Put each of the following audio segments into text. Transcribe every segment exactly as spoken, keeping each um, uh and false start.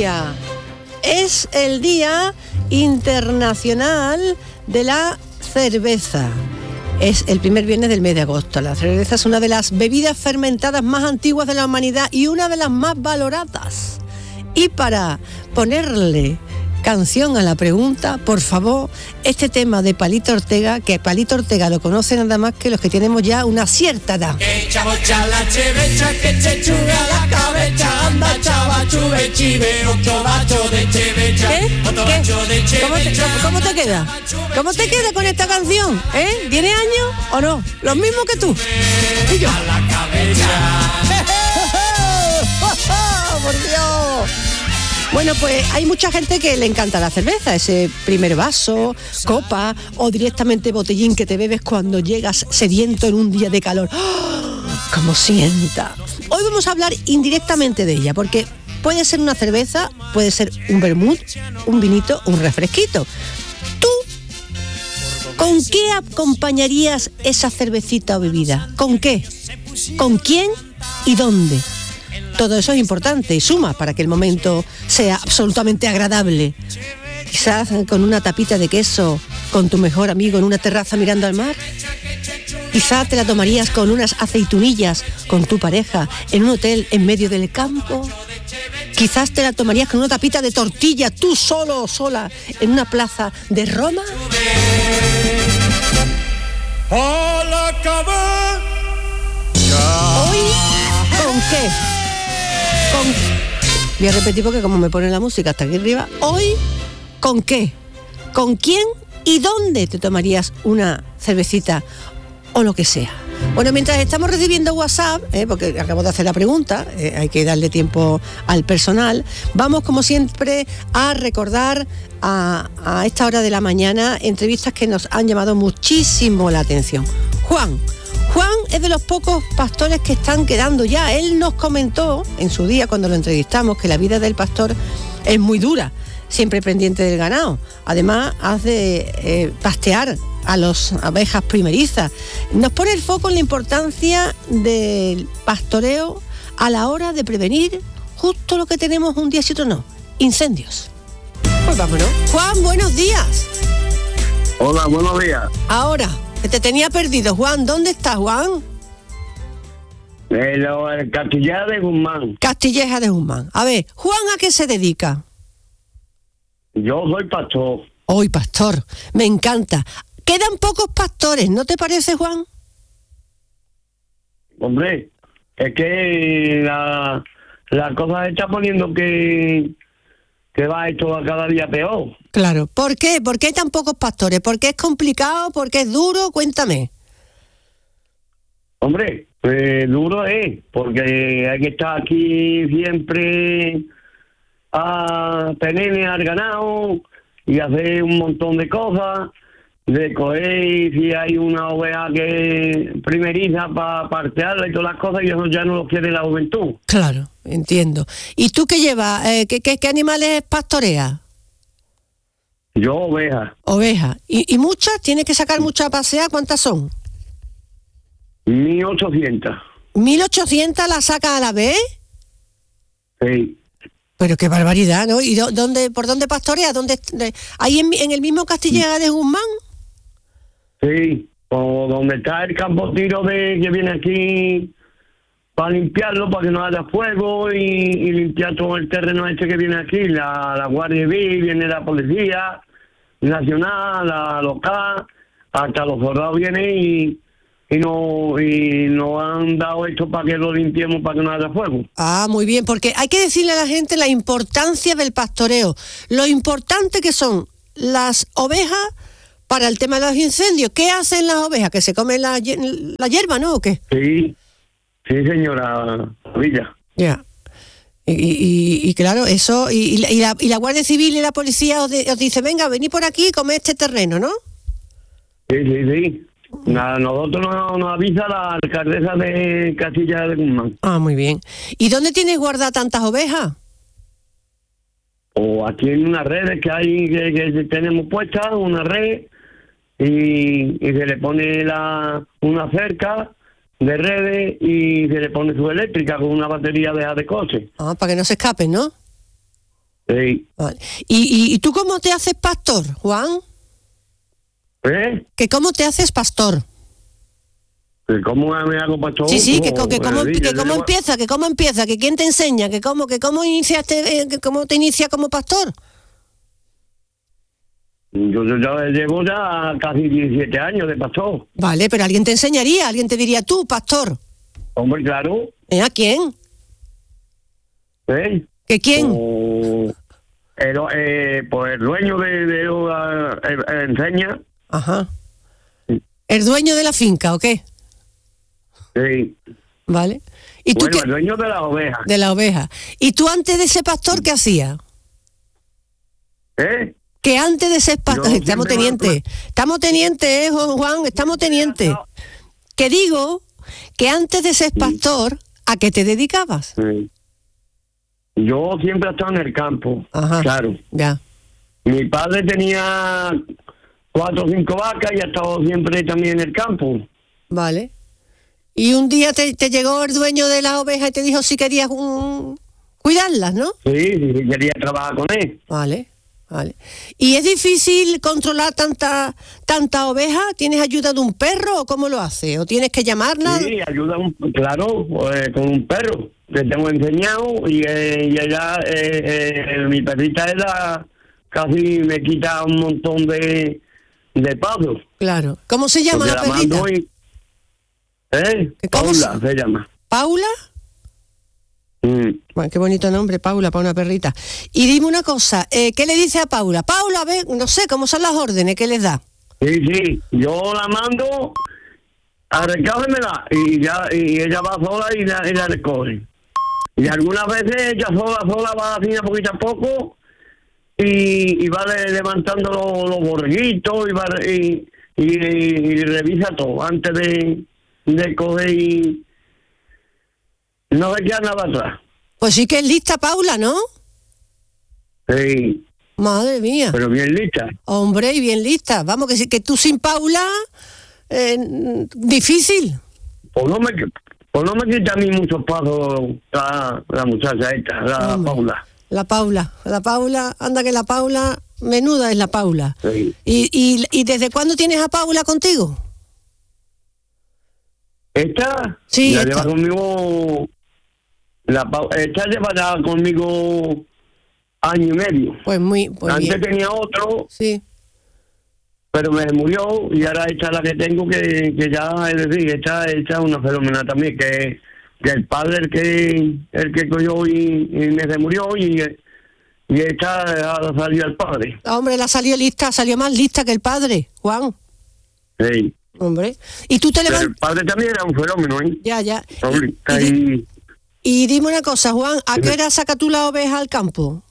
día. Es el Día Internacional de la Cerveza. Es el primer viernes del mes de agosto. La cerveza es una de las bebidas fermentadas más antiguas de la humanidad y una de las más valoradas. Y para ponerle canción a la pregunta, por favor, este tema de Palito Ortega, que Palito Ortega lo conoce nada más que los que tenemos ya una cierta edad. ¿Qué? ¿Qué? ¿Cómo te, cómo te queda? ¿Cómo te queda con esta canción? ¿Eh? ¿Tiene años o no? Los mismos que tú. Y yo. ¡Por Dios! Bueno, pues hay mucha gente que le encanta la cerveza, ese primer vaso, copa o directamente botellín que te bebes cuando llegas sediento en un día de calor. ¡Oh! ¡Cómo sienta! Hoy vamos a hablar indirectamente de ella, porque puede ser una cerveza, puede ser un vermut, un vinito, un refresquito. ¿Tú con qué acompañarías esa cervecita o bebida? ¿Con qué? ¿Con quién y dónde? Todo eso es importante y suma para que el momento sea absolutamente agradable. Quizás con una tapita de queso, con tu mejor amigo en una terraza mirando al mar. Quizás te la tomarías con unas aceitunillas con tu pareja en un hotel en medio del campo. Quizás te la tomarías con una tapita de tortilla, tú solo o sola, en una plaza de Roma. Hoy, ¿con qué? Con... Voy a repetir porque como me pone la música hasta aquí arriba. Hoy, ¿con qué? ¿Con quién y dónde te tomarías una cervecita o lo que sea? Bueno, mientras estamos recibiendo WhatsApp, eh, porque acabo de hacer la pregunta, eh, hay que darle tiempo al personal, vamos como siempre a recordar a, a esta hora de la mañana entrevistas que nos han llamado muchísimo la atención. Juan. Juan es de los pocos pastores que están quedando ya. Él nos comentó en su día cuando lo entrevistamos que la vida del pastor es muy dura, siempre pendiente del ganado. Además hace eh, pastear a las abejas primerizas. Nos pone el foco en la importancia del pastoreo a la hora de prevenir justo lo que tenemos un día sí otro no, incendios. Pues vámonos. Juan, buenos días. Hola, buenos días. Ahora, que te tenía perdido, Juan. ¿Dónde estás, Juan? El, el Castilleja de Guzmán. Castilleja de Guzmán. A ver, ¿Juan a qué se dedica? Yo soy pastor. Hoy, pastor. Me encanta. Quedan pocos pastores, ¿no te parece, Juan? Hombre, es que la, la cosa se está poniendo que, que va esto a cada día peor. Claro. ¿Por qué? ¿Por qué hay tan pocos pastores? ¿Por qué es complicado? ¿Por qué es duro? Cuéntame. Hombre, pues duro es, porque hay que estar aquí siempre a tener al ganado y hacer un montón de cosas, de coger si hay una oveja que primeriza para partearla y todas las cosas, y eso ya no lo quiere la juventud. Claro, entiendo. ¿Y tú qué llevas? Eh, ¿qué, qué, qué animales pastoreas? Yo ovejas. Ovejas. ¿Y, y muchas? ¿Tienes que sacar muchas a pasear? ¿Cuántas son? mil ochocientas. ¿mil ochocientas las sacas a la vez? Sí. Pero qué barbaridad, ¿no? ¿Y dónde, por dónde pastoreas? ¿Dónde, de, ¿Ahí en, en el mismo Castilleja de Guzmán? Sí, o donde está el campo tiro de que viene aquí para limpiarlo, para que no haya fuego y, y limpiar todo el terreno este que viene aquí. La, la Guardia Civil, viene la Policía Nacional, la local, hasta los soldados vienen y, y no y nos han dado esto para que lo limpiemos, para que no haya fuego. Ah, muy bien, porque hay que decirle a la gente la importancia del pastoreo, lo importante que son las ovejas para el tema de los incendios. ¿Qué hacen las ovejas? ¿Que se comen la, la hierba, no? ¿O qué? Sí, sí, señora Villa. Ya. Yeah. Y, y, y claro, eso, y, y, la, y la Guardia Civil y la Policía os, de, os dice, venga, vení por aquí y come este terreno, ¿no? Sí, sí, sí. A nosotros nos, nos avisa la alcaldesa de Castilla de Guzmán. Ah, muy bien. ¿Y dónde tienes guardadas tantas ovejas? O aquí en unas redes que hay, que, que tenemos puestas, una red, y, y se le pone la una cerca de redes y se le pone su eléctrica con una batería de, de coche. Ah, para que no se escapen, ¿no? Sí. Vale. ¿Y, y, y tú cómo te haces pastor, Juan? ¿Eh? ¿Que cómo te haces pastor? ¿Que ¿Cómo me hago pastor? Sí, sí, que, ¿Cómo? que cómo, Eh, que yo cómo llevo- empieza, que cómo empieza, que quién te enseña, que cómo, que cómo iniciaste, eh, que cómo te inicia como pastor. Yo, yo ya llevo ya casi diecisiete años de pastor. Vale, pero alguien te enseñaría, alguien te diría tú, pastor. Hombre, claro. ¿Eh? ¿A quién? ¿Eh? ¿Que quién? O el, eh, pues el dueño de, de la eh, eh, enseña. Ajá. ¿El dueño de la finca o qué? Sí. Vale. ¿Y tú Bueno, qué? el dueño de la oveja. De la oveja. ¿Y tú antes de ser pastor qué hacías? ¿Eh? Que antes de ser pastor, Yo estamos siempre me- teniente, estamos teniente, eh, Juan, estamos teniente. Que digo que antes de ser pastor, ¿a qué te dedicabas? Sí. Yo siempre he estado en el campo. Ajá. Claro. Ya. Mi padre tenía cuatro o cinco vacas y ha estado siempre también en el campo. Vale. Y un día te, te llegó el dueño de la oveja y te dijo si querías un... cuidarlas, ¿no? Sí, sí, quería trabajar con él. Vale, vale. ¿Y es difícil controlar tanta tanta oveja? ¿Tienes ayuda de un perro o cómo lo haces? ¿O tienes que llamarla? Sí, ayuda, un, claro, pues, con un perro que tengo enseñado y, eh, y ella, eh, eh, mi perrita era casi me quita un montón de, de pasos. Claro. ¿Cómo se llama Porque la la perrita? mando y, ¿eh? ¿Cómo Paula se llama. ¿Paula? Mm. Bueno, qué bonito nombre, Paula, para una perrita. Y dime una cosa, eh, ¿qué le dice a Paula? Paula, a ver, no sé, ¿cómo son las órdenes que les da? Sí, sí, yo la mando a recógemela y ya y ella va sola y la, y la recoge. Y algunas veces ella sola, sola va así a poquito a poco y, y va le- levantando los, los borreguitos y, va, re- y, y, y revisa todo antes de, de coger y no se queda nada atrás. Pues sí que es lista Paula, ¿no? Sí, Madre mía. pero bien lista. Hombre, y bien lista. Vamos, que, sí- que tú sin Paula, eh, difícil. Pues no me, pues no me quita a mí muchos pasos la, la muchacha esta, la Hombre. Paula. La Paula, la Paula, anda que la Paula, menuda es la Paula. Sí. ¿Y, y, y desde cuándo tienes a Paula contigo? Esta Sí, la esta. lleva conmigo, la, Pa- esta lleva ya conmigo año y medio. Pues muy, pues Antes bien. tenía otro, Sí, pero me murió y ahora esta es la que tengo que, que ya, es decir, esta, esta es una fenómena también, que, que el padre el que el que cogió y, y me se murió y, y esta ahora salió al padre. hombre, la salió lista, salió más lista que el padre, Juan. Sí. Hombre. Y tú te Pero levantas... el padre también era un fenómeno, ¿eh? Ya, ya. Hombre, Y, está y di- ahí. y dime una cosa, Juan, ¿a qué Dime. hora sacas tú la oveja al campo?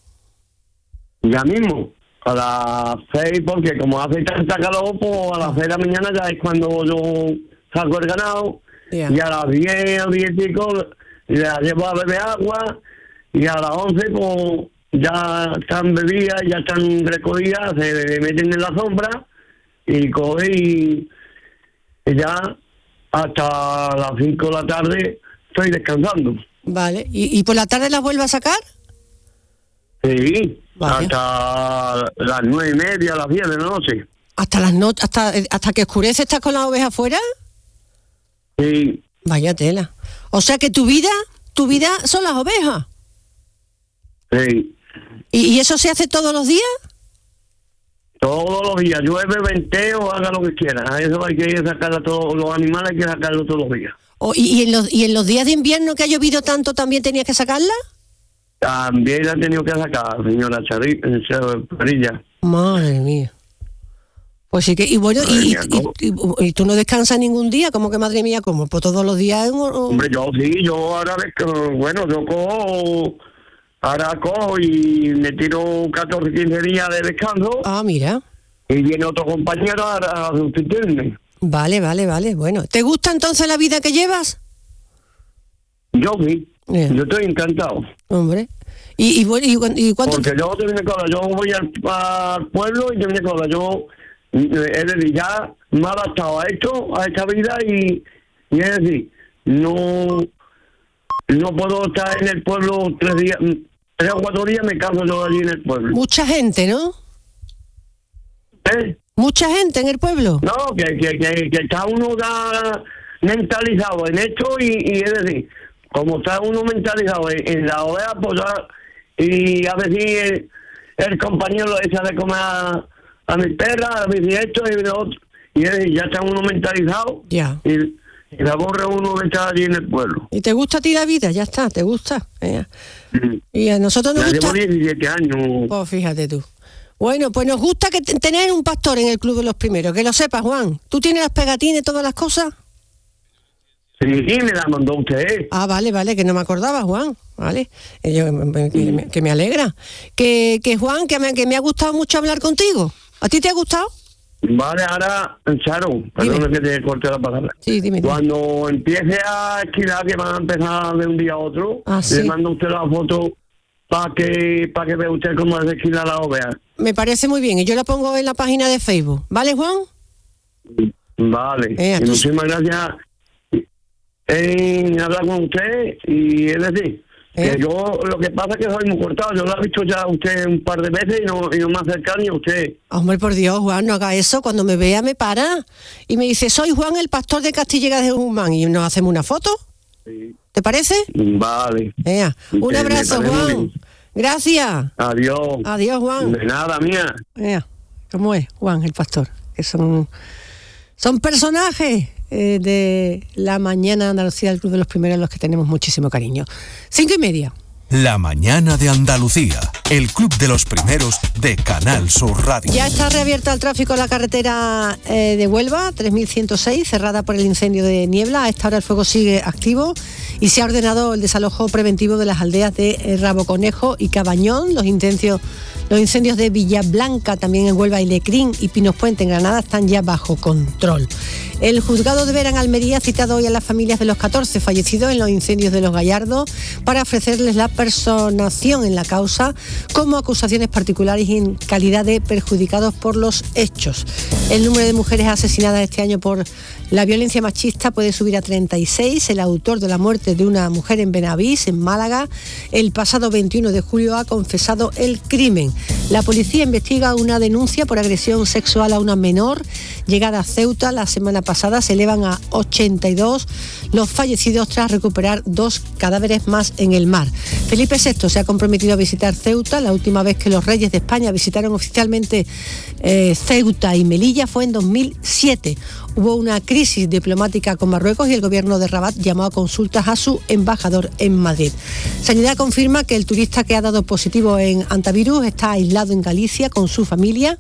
Ya mismo, a las seis, porque como hace tanta calor, pues a las seis de la mañana ya es cuando yo saco el ganado. Ya. Y a las diez o diez y pico la llevo a beber agua. Y a las once, pues ya están bebidas, ya están recogidas, se meten en la sombra y coge y, y ya hasta las cinco de la tarde estoy descansando. Vale. ¿Y, y por la tarde las vuelves a sacar? Sí, Vaya. hasta las nueve y media, las diez de la noche. ¿Hasta las no hasta, hasta que oscurece estás con la oveja afuera? Sí, Vaya tela. O sea que tu vida, tu vida son las ovejas. sí. ¿Y, y eso se hace todos los días? Todos los días, llueve, venteo, haga lo que quiera. A eso hay que sacar a todos los animales, hay que sacarlos todos los días. O, y, y en los, ¿Y en los días de invierno que ha llovido tanto también tenías que sacarla? También la han tenido que sacar, señora Charilla. Madre mía. Pues sí que, y bueno, Madre y, mía, y- ¿cómo? y- y tú no descansas ningún día, como que madre mía, como pues todos los días. en un- Hombre, yo sí, yo ahora, ves que, bueno, yo cojo, ahora cojo y me tiro catorce, quince días de descanso Ah, mira. y viene otro compañero a, a sustituirme. Vale, vale, vale. Bueno, ¿te gusta entonces la vida que llevas? Yo sí, Bien. yo estoy encantado. Hombre. Y, y bueno, y, cuan- y cuánto... Porque yo tengo una cosa, yo voy al, al pueblo y tengo una cosa, yo eh, es decir, ya me he adaptado a esto, a esta vida y, y es decir, no no puedo estar en el pueblo tres días, tres o cuatro días me caso yo allí en el pueblo. Mucha gente, ¿no? ¿Eh? Mucha gente en el pueblo. No, que, que, que, que está uno ya mentalizado en esto y, y es decir, como está uno mentalizado en, en la oveja, pues ya, y a ver si el, el compañero lo echa de comer a, a mi perra, a ver si esto y lo otro, y es decir, ya está uno mentalizado. Ya. Y, y la borra uno de estar allí en el pueblo. ¿Y te gusta a ti la vida? Ya está, ¿te gusta? Eh. Mm. Y a nosotros nos Ya gusta... llevo diecisiete años. Pues fíjate tú. Bueno, pues nos gusta que t- tener un pastor en el Club de los Primeros, que lo sepas, Juan. ¿Tú tienes las pegatines y todas las cosas? Sí, sí, me la mandó usted. Ah, vale, vale, que no me acordaba, Juan. Vale, Eh, yo, me- que, me, que me alegra. Que, que Juan, que me, que me ha gustado mucho hablar contigo. ¿A ti te ha gustado? Vale, ahora, Charo, perdona que te corte la palabra. Sí, dime. dime. Cuando empiece a esquilar, que van a empezar de un día a otro, Ah, sí. le mando a usted la foto para que para que vea usted cómo se esquila la oveja. Me parece muy bien y yo la pongo en la página de Facebook. ¿Vale, Juan? Vale, Eh, y tú- muchísimas gracias en hablar con usted, y es decir, Eh. que yo lo que pasa es que soy muy cortado, yo lo he visto ya a usted un par de veces y no, y no me acerca ni a usted. Hombre, por Dios, Juan, no haga eso. Cuando me vea me para y me dice, soy Juan, el pastor de Castillegas de Guzmán, y nos hacemos una foto. Sí. ¿Te parece? Vale. Ea, un Me abrazo, parece muy Juan. bien. Gracias. Adiós. Adiós, Juan. De nada, mía. Ea, ¿cómo es, Juan, el pastor? Que son, son personajes eh, de la mañana de Andalucía del Club de los Primeros, a los que tenemos muchísimo cariño. Cinco y media. La mañana de Andalucía, el Club de los Primeros de Canal Sur Radio. Ya está reabierta el tráfico en la carretera eh, de Huelva, tres mil ciento seis, cerrada por el incendio de Niebla. A esta hora el fuego sigue activo y se ha ordenado el desalojo preventivo de las aldeas de eh, Raboconejo y Cabañón. Los incendios, los incendios de Villablanca, también en Huelva, y Lecrín y Pinos Puente, en Granada, están ya bajo control. El juzgado de Vera en Almería ha citado hoy a las familias de los catorce fallecidos en los incendios de Los Gallardos para ofrecerles la personación en la causa como acusaciones particulares y en calidad de perjudicados por los hechos. El número de mujeres asesinadas este año por la violencia machista puede subir a treinta y seis. El autor de la muerte de una mujer en Benavís, en Málaga, el pasado veintiuno de julio ha confesado el crimen. La policía investiga una denuncia por agresión sexual a una menor llegada a Ceuta la semana pasada. Se elevan a ochenta y dos los fallecidos tras recuperar dos cadáveres más en el mar. Felipe sexto se ha comprometido a visitar Ceuta. La última vez que los reyes de España visitaron oficialmente eh, Ceuta y Melilla fue en dos mil siete. Hubo una crisis diplomática con Marruecos y el gobierno de Rabat llamó a consultas a su embajador en Madrid. Sanidad confirma que el turista que ha dado positivo en antivirus está aislado en Galicia con su familia.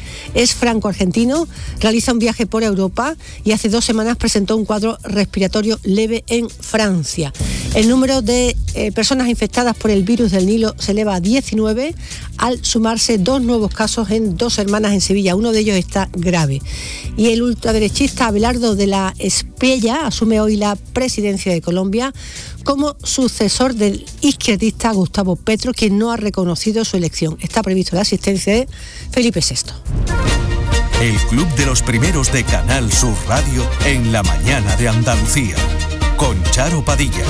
Es franco-argentino, realiza un viaje por Europa y hace dos semanas presentó un cuadro respiratorio leve en Francia. El número de eh, personas infectadas por el virus del Nilo se eleva a diecinueve, al sumarse dos nuevos casos en dos hermanas en Sevilla. Uno de ellos está grave. Y el ultraderechista Abelardo de la Espriella asume hoy la presidencia de Colombia como sucesor del izquierdista Gustavo Petro, quien no ha reconocido su elección. Está previsto la asistencia de Felipe sexto. El Club de los Primeros de Canal Sur Radio en la mañana de Andalucía, con Charo Padilla.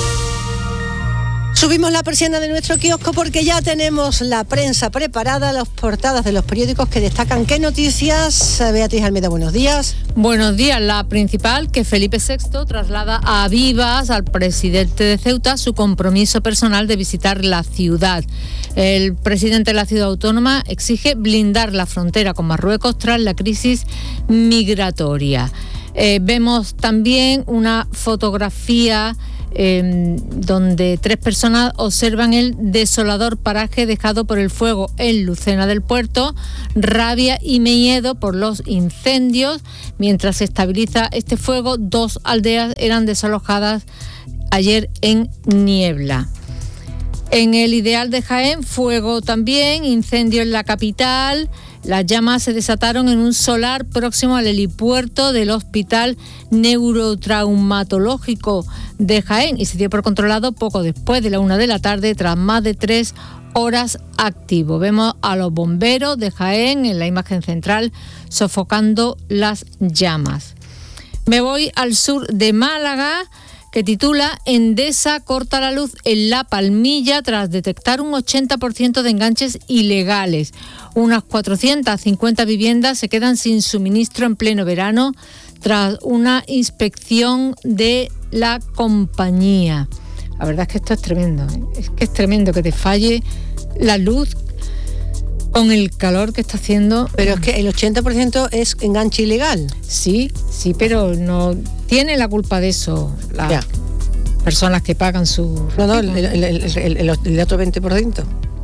Subimos la persiana de nuestro kiosco porque ya tenemos la prensa preparada, las portadas de los periódicos que destacan qué noticias. Beatriz Almeida, buenos días. Buenos días. La principal, que Felipe sexto traslada a vivas al presidente de Ceuta su compromiso personal de visitar la ciudad. El presidente de la ciudad autónoma exige blindar la frontera con Marruecos tras la crisis migratoria. Eh, vemos también una fotografía Eh, donde tres personas observan el desolador paraje dejado por el fuego en Lucena del Puerto. Rabia y miedo por los incendios. Mientras se estabiliza este fuego, dos aldeas eran desalojadas ayer en Niebla. En el Ideal de Jaén, fuego también, incendio en la capital. Las llamas se desataron en un solar próximo al helipuerto del Hospital Neurotraumatológico de Jaén y se dio por controlado poco después de la una de la tarde, tras más de tres horas activo. Vemos a los bomberos de Jaén en la imagen central sofocando las llamas. Me voy al sur de Málaga. que titula Endesa corta la luz en La Palmilla tras detectar un ochenta por ciento de enganches ilegales. Unas cuatrocientas cincuenta viviendas se quedan sin suministro en pleno verano tras una inspección de la compañía. La verdad es que esto es tremendo, ¿eh? Es que es tremendo que te falle la luz con el calor que está haciendo. Pero es que el ochenta por ciento es enganche ilegal. Sí, sí, pero no tiene la culpa de eso las ya. personas que pagan su... No, no, el, el, el, el, el, el otro veinte por ciento.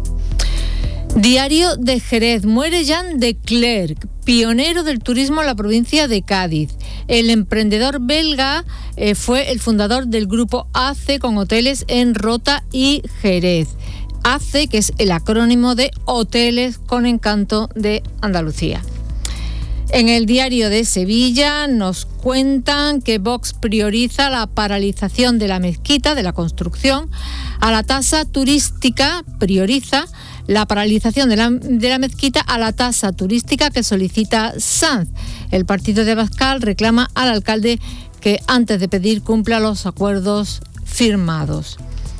Diario de Jerez. Muere Jean de Clercq, pionero del turismo en la provincia de Cádiz. El emprendedor belga eh, fue el fundador del grupo A C E con hoteles en Rota y Jerez. A C E, que es el acrónimo de Hoteles con Encanto de Andalucía. En el Diario de Sevilla nos cuentan que Vox prioriza la paralización de la mezquita, de la construcción, a la tasa turística, prioriza la paralización de la, de la mezquita a la tasa turística que solicita Sanz. El partido de Abascal reclama al alcalde que antes de pedir cumpla los acuerdos firmados.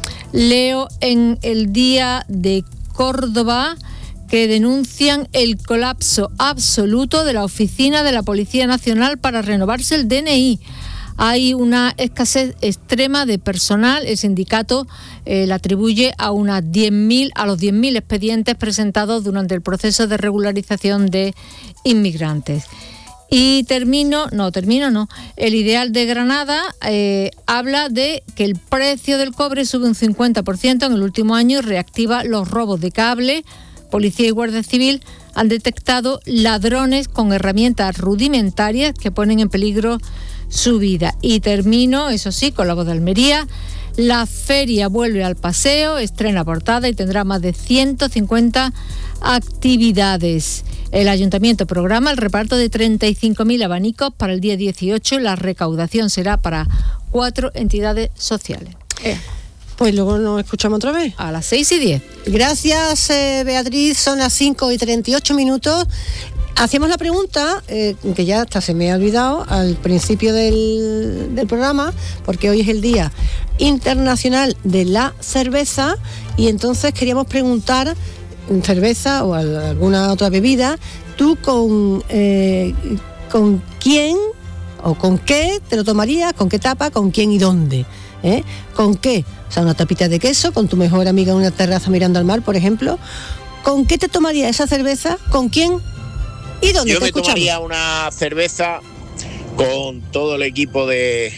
Leo en el Día de Córdoba que denuncian el colapso absoluto de la oficina de la Policía Nacional para renovarse el D N I. Hay una escasez extrema de personal. El sindicato eh, la atribuye a unas diez mil, a los diez mil expedientes presentados durante el proceso de regularización de inmigrantes. Y termino, no, termino no, el Ideal de Granada eh, habla de que el precio del cobre sube un cincuenta por ciento en el último año y reactiva los robos de cable. Policía y Guardia Civil han detectado ladrones con herramientas rudimentarias que ponen en peligro su vida. Y termino, eso sí, con La Voz de Almería. La feria vuelve al paseo, estrena portada y tendrá más de ciento cincuenta actividades. El ayuntamiento programa el reparto de treinta y cinco mil abanicos para el día dieciocho. La recaudación será para cuatro entidades sociales. Eh. Pues luego nos escuchamos otra vez. A las seis y diez. Gracias, eh, Beatriz. Son las cinco y treinta y ocho minutos. Hacíamos la pregunta, eh, que ya hasta se me ha olvidado al principio del, del programa, porque hoy es el Día Internacional de la Cerveza, y entonces queríamos preguntar, cerveza o alguna otra bebida, ¿tú con, eh, con quién o con qué te lo tomarías? ¿Con qué tapa? ¿Con quién y dónde? ¿Eh? ¿Con qué? O sea, una tapita de queso, con tu mejor amiga en una terraza mirando al mar, por ejemplo. ¿Con qué te tomarías esa cerveza? ¿Con quién? ¿Y dónde? Yo te me escuchamos? tomaría una cerveza con todo el equipo de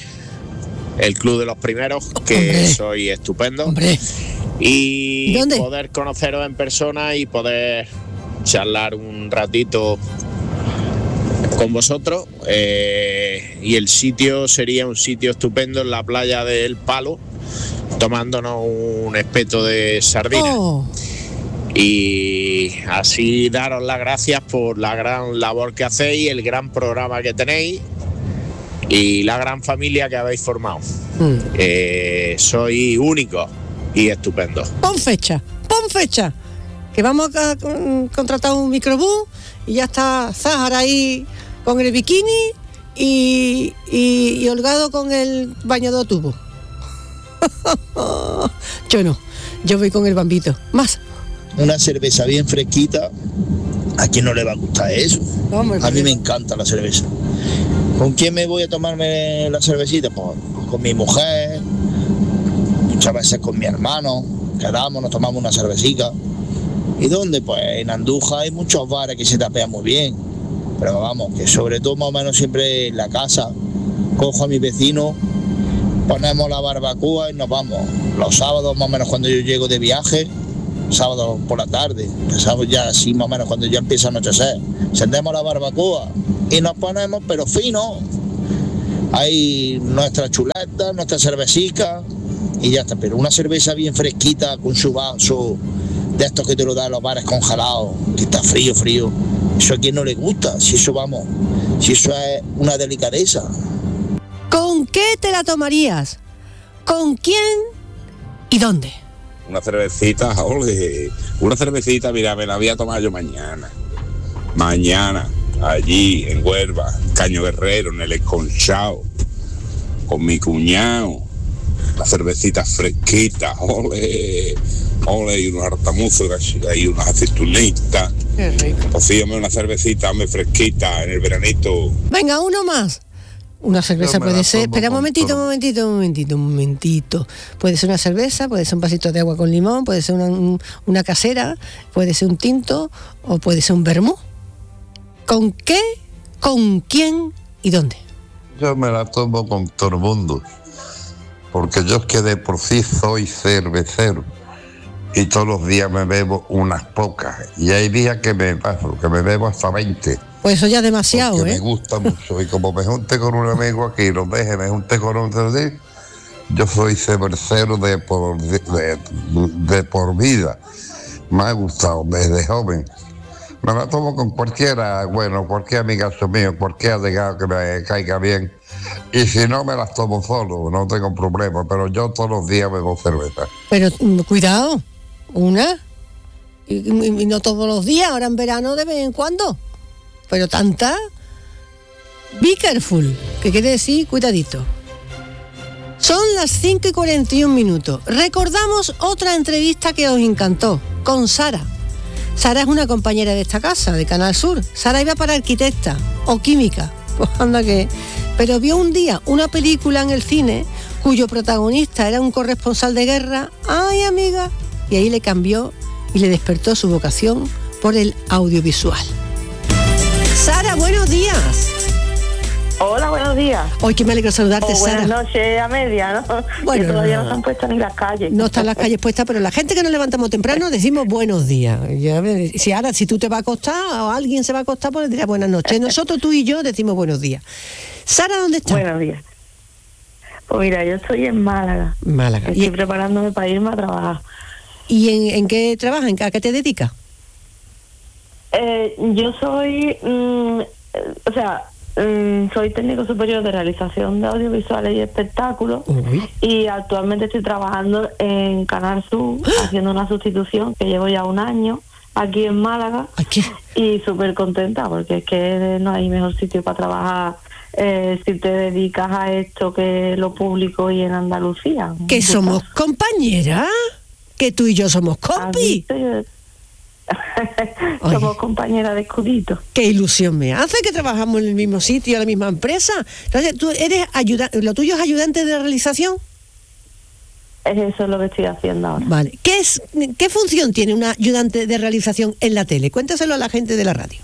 el Club de los Primeros, que Hombre. soy estupendo. Hombre. Y ¿Dónde? poder conoceros en persona y poder charlar un ratito con vosotros. Eh, y el sitio sería un sitio estupendo en la playa del Palo, tomándonos un espeto de sardina. Oh. Y así daros las gracias por la gran labor que hacéis, el gran programa que tenéis y la gran familia que habéis formado. Mm. Eh, sois únicos y estupendos. Pon fecha, pon fecha, que vamos a con, contratar un microbús y ya está Zahar ahí con el bikini y, y, y Holgado con el bañador tubo. Yo no, yo voy con el Bambito. Más. Una cerveza bien fresquita, ¿a quién no le va a gustar eso? Vamos, a mí me encanta la cerveza. ¿Con quién me voy a tomarme la cervecita? Pues con mi mujer, muchas veces con mi hermano, quedamos, nos tomamos una cervecita. ¿Y dónde? Pues en Andújar hay muchos bares que se tapean muy bien, pero vamos, que sobre todo más o menos siempre en la casa, cojo a mi vecino, ponemos la barbacoa y nos vamos. Los sábados más o menos cuando yo llego de viaje, sábado por la tarde, empezamos ya así más o menos cuando ya empieza a anochecer, encendemos la barbacoa y nos ponemos pero fino, hay nuestra chuleta, nuestra cervecita y ya está, pero una cerveza bien fresquita con su vaso de estos que te lo dan en los bares congelados, que está frío, frío, eso a quien no le gusta, si eso vamos, si eso es una delicadeza. ¿Con qué te la tomarías? ¿Con quién y dónde? Una cervecita, ole, una cervecita, mira, me la voy a tomar yo mañana. Mañana, allí en Huelva, Caño Guerrero, en el Esconchao, con mi cuñado, la cervecita fresquita, ole, ole, y unos hartamuzos y unas aceitunitas. Qué rico. Rocíame una cervecita, me fresquita en el veranito. Venga, uno más. Una cerveza Yo me puede la ser, tomo espera un con momentito, un todo. momentito, un momentito, un momentito. Puede ser una cerveza, puede ser un vasito de agua con limón, puede ser una, un- una casera, puede ser un tinto o puede ser un vermú. ¿Con qué, con quién y dónde? Yo me la tomo con todo el mundo, porque yo es que de por sí soy cervecero y todos los días me bebo unas pocas, y hay días que me paso, que me bebo hasta veinte. Pues eso ya es demasiado, Porque ¿eh? me gusta mucho, y como me junte con un amigo aquí, lo deje, me junte con otro de, yo soy cervecero de por, de, de- de por vida. Me ha gustado desde joven. Me la tomo con cualquiera, bueno, cualquier amigazo mío, cualquier legado que me caiga bien. Y si no, me las tomo solo, no tengo problema, pero yo todos los días bebo cerveza. Pero mm, cuidado, una, y, y- y no todos los días, ahora en verano de vez en cuando. Pero tanta, be careful, que quiere decir cuidadito. Son las cinco y cuarenta y un minutos. Recordamos otra entrevista que os encantó, con Sara. Sara es una compañera de esta casa, de Canal Sur. Sara iba para arquitecta o química, pues anda que... Pero vio un día una película en el cine cuyo protagonista era un corresponsal de guerra. ¡Ay, amiga! Y ahí le cambió y le despertó su vocación por el audiovisual. Sara, buenos días. Hola, buenos días. Hoy que me alegro saludarte, O Sara. buenas noches a media, ¿no? Bueno, que todavía no. no se han puesto ni las calles. No están las calles puestas, pero la gente que nos levantamos temprano decimos buenos días. Ya ves, si ahora, si tú te vas a acostar o alguien se va a acostar, pues le dirá buenas noches. Nosotros, tú y yo, decimos buenos días. Sara, ¿dónde estás? Buenos días. Pues mira, yo estoy en Málaga. Málaga. Estoy ¿Y, preparándome para irme a trabajar. y en, en qué trabajas? ¿En qué- ¿A qué te dedicas? Eh, yo soy, mm, eh, o sea, mm, soy técnico superior de realización de audiovisuales y espectáculos. Uy. Y actualmente estoy trabajando en Canal Sur, haciendo una sustitución que llevo ya un año aquí en Málaga. ¿A qué? Y súper contenta porque es que no hay mejor sitio para trabajar eh, si te dedicas a esto que lo público y en Andalucía. Que Un somos gustazo. compañeras. Que tú y yo somos ¿Has compi. visto? Yo- Somos compañeras de escudito. Qué ilusión me hace que trabajamos en el mismo sitio, en la misma empresa. Entonces, tú eres ayudante, lo tuyo es ayudante de realización. Eso es lo que estoy haciendo ahora. Vale. ¿Qué es, qué función tiene un ayudante de realización en la tele? Cuéntaselo a la gente de la radio.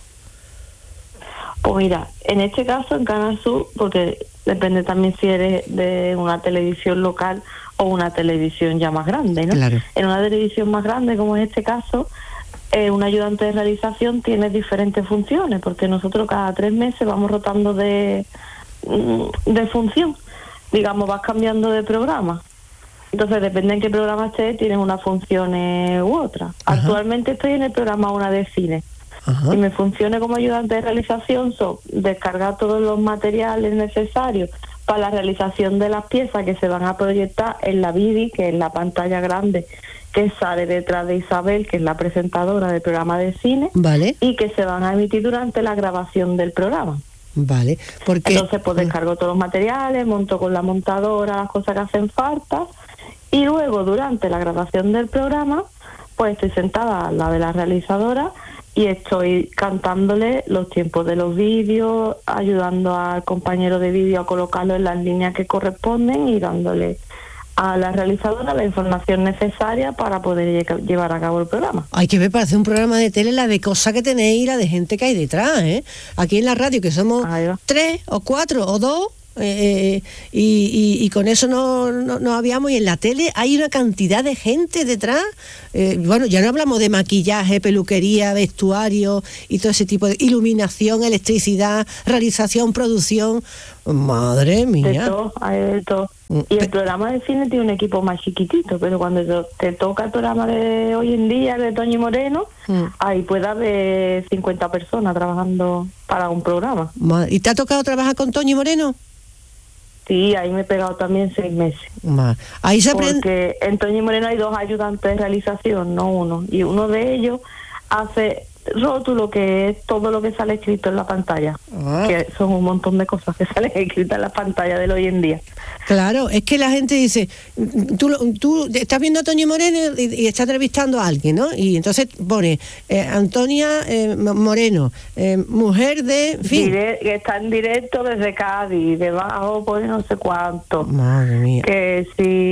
Pues mira, en este caso en Canal Sur, porque depende también si eres de una televisión local o una televisión ya más grande, ¿no? Claro. En una televisión más grande, como en este caso, eh, un ayudante de realización tiene diferentes funciones, porque nosotros cada tres meses vamos rotando de, mm, de función. Digamos, vas cambiando de programa. Entonces, depende en qué programa estés, tienes unas funciones u otras. Ajá. Actualmente estoy en el programa Una de Cine. Ajá. Y mis funciones como ayudante de realización son descargar todos los materiales necesarios para la realización de las piezas que se van a proyectar en la Vidi, que es la pantalla grande que sale detrás de Isabel, que es la presentadora del programa de cine, Vale, y que se van a emitir durante la grabación del programa. vale. Porque Entonces, pues descargo todos los materiales, monto con la montadora las cosas que hacen falta, y luego durante la grabación del programa, pues estoy sentada al lado de la realizadora y estoy cantándole los tiempos de los vídeos, ayudando al compañero de vídeo a colocarlo en las líneas que corresponden y dándole a la realizadora la información necesaria para poder lle- llevar a cabo el programa. hay que ver para hacer un programa de tele la de cosas que tenéis y la de gente que hay detrás, ¿eh? Aquí en la radio, que somos Ahí va. tres o cuatro o dos, eh, y, y- y con eso no, no, no habíamos. Y en la tele hay una cantidad de gente detrás. Eh, bueno, ya no hablamos de maquillaje, peluquería, vestuario y todo ese tipo de iluminación, electricidad, realización, producción. Madre De mía. todo, hay de todo. Mm, Y pe- el programa de cine tiene un equipo más chiquitito, pero cuando to- te toca el programa de hoy en día, de Toñi Moreno, Mm. ahí puede haber cincuenta personas trabajando para un programa. Ma- ¿Y te ha tocado trabajar con Toñi Moreno? Sí, ahí me he pegado también seis meses. Ma- Ahí se aprende. Porque en Toñi Moreno hay dos ayudantes de realización, no uno. Y uno de ellos hace rótulo, que es todo lo que sale escrito en la pantalla, Ah. que son un montón de cosas que salen escritas en la pantalla del hoy en día. Claro, es que la gente dice, tú, lo- tú estás viendo a Toñi Moreno y, y está entrevistando a alguien, ¿no? Y entonces pone eh, Antonia eh, Moreno, eh, mujer de, en fin. Dire- que está en directo desde Cádiz, debajo pues no sé cuánto. Madre mía. Que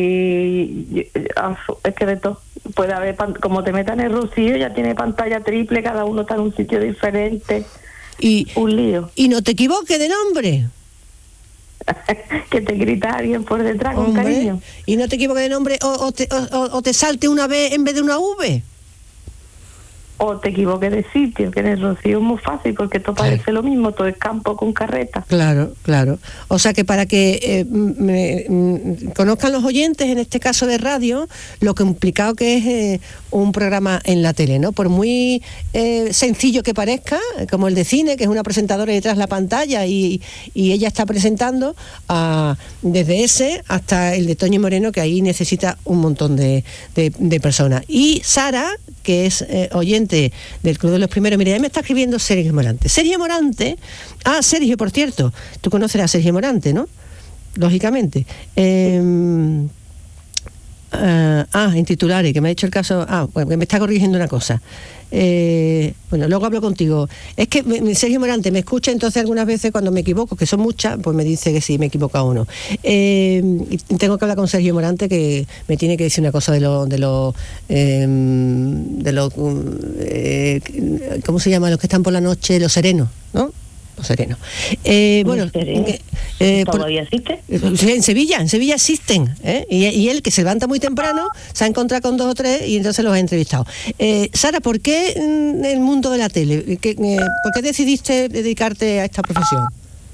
si es que de todo puede haber, pan- como te metan el Rocío, ya tiene pantalla triple, cada uno está en un sitio diferente. Y, un lío. Y no te equivoques de nombre. Que te grita alguien por detrás con Hombre, cariño. y no te equivoques de nombre o, o te, o- o- o te salte una B en vez de una V. O te equivoques de sitio, que en el Rocío es muy fácil porque todo parece lo mismo, todo es campo con carreta. Claro, claro. O sea que para que eh, me- mm, conozcan los oyentes, en este caso de radio, lo complicado que es eh, un programa en la tele, ¿no? Por muy eh, sencillo que parezca, eh, como el de cine, que es una presentadora detrás de la pantalla y, y ella está presentando, a, desde ese hasta el de Toñi Moreno, que ahí necesita un montón de, de- de personas. Y Sara, que es eh, oyente del Club de los Primeros, mira, ya me está escribiendo Sergio Morante. Sergio Morante, ah, Sergio, por cierto, tú conocerás a Sergio Morante, ¿no? Lógicamente. Eh, ah, ah, en titulares, que me ha hecho el caso, ah, bueno, que me está corrigiendo una cosa. Eh, bueno, luego hablo contigo. Es que me- Sergio Morante me escucha, entonces algunas veces cuando me equivoco, que son muchas, pues me dice que sí, me he equivocado o no. Eh, y tengo que hablar con Sergio Morante, que me tiene que decir una cosa de los, de los, eh, de los, eh, ¿cómo se llama? Los que están por la noche, los serenos, ¿no? Los serenos. Eh, bueno, que, eh, por- ¿Todavía existe? Sí, en Sevilla, en Sevilla existen, ¿eh? y, y él, que se levanta muy temprano, se ha encontrado con dos o tres y entonces los ha entrevistado. Eh, Sara, ¿por qué mm, el mundo de la tele? ¿Qué, eh, ¿Por qué decidiste dedicarte a esta profesión?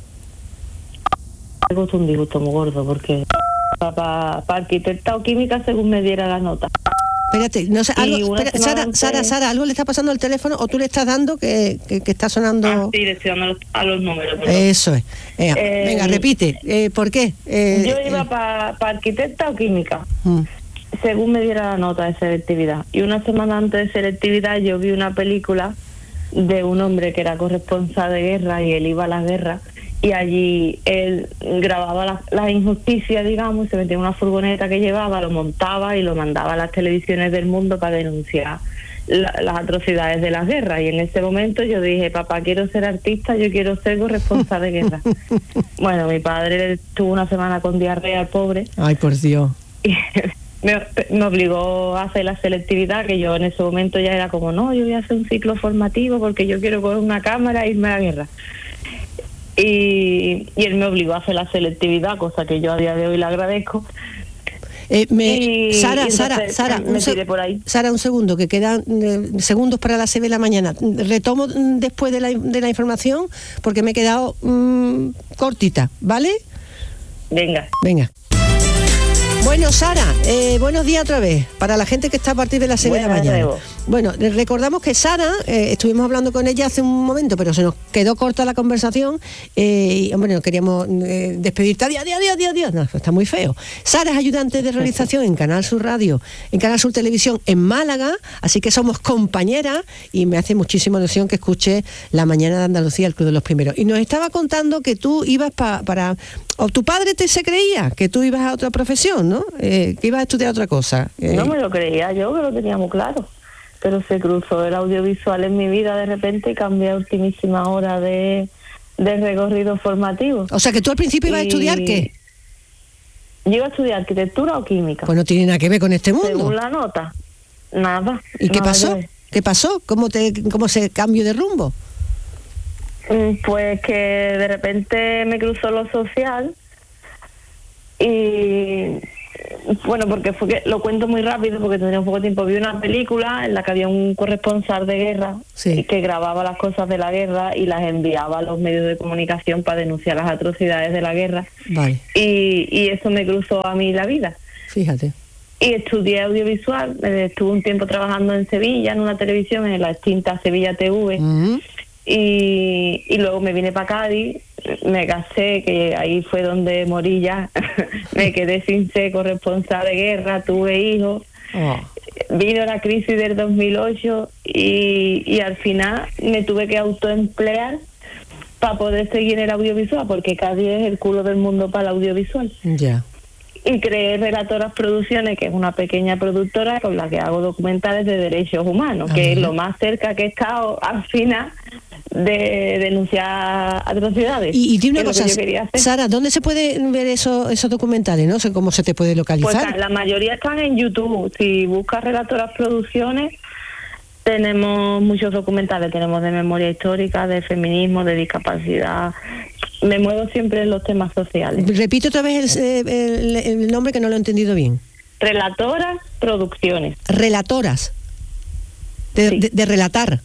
Me gusta un disgusto muy gordo porque para pa, arquitecta o química según me diera la nota. Espérate, no sé, Y algo, una espera, semana Sara, antes- Sara, Sara, ¿algo le está pasando al teléfono o tú le estás dando que, que, que está sonando? Ah, sí, le estoy dando a los, a los números. perdón. Eso es. Venga, Eh, venga, repite. Eh, ¿Por qué? Eh, Yo iba eh, para arquitecta o química, mm. según me diera la nota de selectividad. Y una semana antes de selectividad yo vi una película de un hombre que era corresponsal de guerra y él iba a la guerra y allí él grababa las las injusticias, digamos, y se metía en una furgoneta que llevaba, lo montaba y lo mandaba a las televisiones del mundo para denunciar la- las atrocidades de las guerras. Y en ese momento yo dije, papá, quiero ser artista, yo quiero ser corresponsal de guerra. Bueno, mi padre estuvo una semana con diarrea, el pobre, Ay, por Dios. y me, me obligó a hacer la selectividad, que yo en ese momento ya era como, no, yo voy a hacer un ciclo formativo porque yo quiero coger una cámara e irme a la guerra. Y, y él me obligó a hacer la selectividad, cosa que yo a día de hoy le agradezco. Eh, me, Y- Sara, y Sara, entonces, Sara, me un, se- tiré por ahí. Sara, un segundo, que quedan eh, segundos para las seis de la mañana. Retomo mm, después de la, de la información porque me he quedado mm, cortita, ¿vale? Venga. Venga. Bueno, Sara, eh, buenos días otra vez, para la gente que está a partir de las seis de la Buenas, mañana. Rebo. Bueno, les recordamos que Sara, eh, estuvimos hablando con ella hace un momento, pero se nos quedó corta la conversación eh, y, hombre, no queríamos eh, despedirte. Adiós, adiós, adiós, adiós, adiós. No, está muy feo. Sara es ayudante de realización en Canal Sur Radio, en Canal Sur Televisión en Málaga, así que somos compañeras y me hace muchísima ilusión que escuche La Mañana de Andalucía, el Club de los Primeros. Y nos estaba contando que tú ibas pa- para... O tu padre te se creía que tú ibas a otra profesión, ¿no? Eh, que ibas a estudiar otra cosa. Eh, No me lo creía yo, que lo tenía muy claro. Pero se cruzó el audiovisual en mi vida de repente y cambié a ultimísima hora de, de recorrido formativo. O sea, que tú al principio ibas a Y- estudiar, ¿qué? Yo iba a estudiar arquitectura o química. Pues no tiene nada que ver con este mundo. Según la nota, nada. ¿Y qué nada pasó? que ver. ¿Qué pasó? ¿Cómo te, cómo se cambio de rumbo? Mm, Pues que de repente me cruzó lo social y bueno, porque fue que lo cuento muy rápido porque tendría un poco de tiempo. Vi una película en la que había un corresponsal de guerra Sí. que grababa las cosas de la guerra y las enviaba a los medios de comunicación para denunciar las atrocidades de la guerra. Vale, Y, y eso me cruzó a mí la vida. fíjate. Y estudié audiovisual, eh, estuve un tiempo trabajando en Sevilla, en una televisión, en la extinta Sevilla T V. Ujú. Y, y luego me vine para Cádiz, me casé, que ahí fue donde morí ya, me quedé sin ser corresponsal de guerra, tuve hijos, Oh. vino la crisis del dos mil ocho y, y al final me tuve que autoemplear para poder seguir en el audiovisual, porque Cádiz es el culo del mundo para el audiovisual. Ya. Y creé Relatoras Producciones, que es una pequeña productora con la que hago documentales de derechos humanos, que es lo más cerca que he estado al final de denunciar atrocidades. Y, y dime una que es lo cosa, que yo quería hacer. Sara, ¿dónde se pueden ver eso, esos documentales? No sé cómo se te puede localizar. Pues la mayoría están en YouTube. Si buscas Relatoras Producciones, tenemos muchos documentales. Tenemos de memoria histórica, de feminismo, de discapacidad. Me muevo siempre en los temas sociales. Repito otra vez el, el, el nombre, que no lo he entendido bien. Relatoras Producciones. Relatoras. De, Sí. de, de relatar.